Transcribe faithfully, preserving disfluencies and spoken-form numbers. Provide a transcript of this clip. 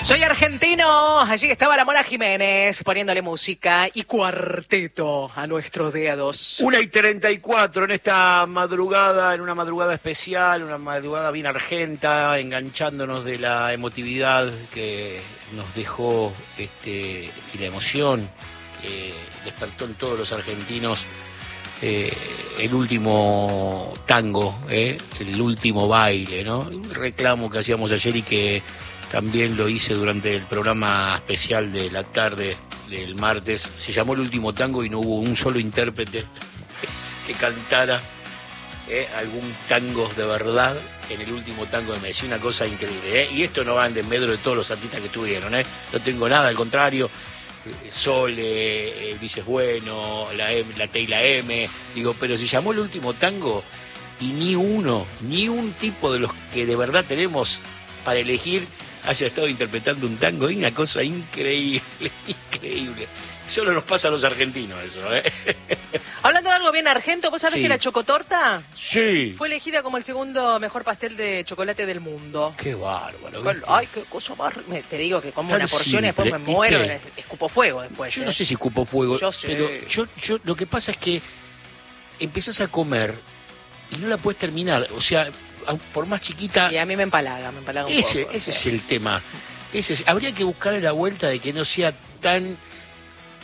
Soy argentino, allí estaba la Mona Jiménez poniéndole música y cuarteto a nuestros dedos. Una y treinta y cuatro en esta madrugada, en una madrugada especial, una madrugada bien argenta, enganchándonos de la emotividad que nos dejó este, y la emoción que despertó en todos los argentinos eh, el último tango, eh, el último baile, ¿no? Un reclamo que hacíamos ayer y que también lo hice durante el programa especial de la tarde del martes. Se llamó El Último Tango y no hubo un solo intérprete que cantara eh, algún tango de verdad en el último tango de Messi. Una cosa increíble. Eh. Y esto no va en desmedro de todos los artistas que tuvieron. Eh. No tengo nada, al contrario. Eh, Sole, eh, Luis es Bueno, la, M, la T y la M. Digo, pero se llamó El Último Tango y ni uno, ni un tipo de los que de verdad tenemos para elegir haya estado interpretando un tango. Y una cosa increíble, increíble. Solo nos pasa a los argentinos eso, ¿eh? Hablando de algo bien argento, ¿vos sabés Sí. que la chocotorta Sí. fue elegida como el segundo mejor pastel de chocolate del mundo? Qué bárbaro. Con- ¿viste? Ay, qué cosa más... me- Te digo que como Tan una porción y después me simple, muero, ¿viste? es- escupo fuego después. Yo ¿eh? no sé si cupo fuego, Yo sé. pero yo, yo lo que pasa es que empezás a comer y no la puedes terminar. O sea, au- por más chiquita, Y a mí me empalaga, me empalaga un ese, poco. ese sí. es el tema. Ese es- habría que buscarle la vuelta de que no sea tan